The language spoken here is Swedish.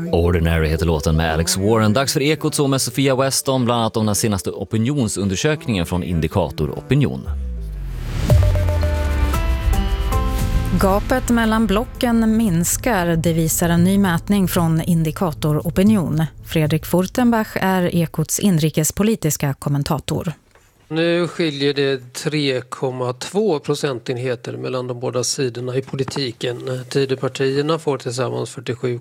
Ordinary heter låten med Alex Warren. Dags för Ekot så med Sofia Weston, bland annat om den senaste opinionsundersökningen från Indikator Opinion. Gapet mellan blocken minskar, det visar en ny mätning från Indikator Opinion. Fredrik Furtenbach är Ekots inrikespolitiska kommentator. Nu skiljer det 3,2 procentenheter mellan de båda sidorna i politiken. Tidöpartierna får tillsammans 47,5